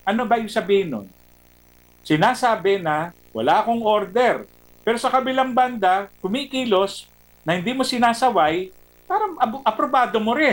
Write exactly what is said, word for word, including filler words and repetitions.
Ano ba yung sabihin nun? Sinasabi na wala akong order. Pero sa kabilang banda, kumikilos na hindi mo sinasaway, parang ab- aprobado mo rin.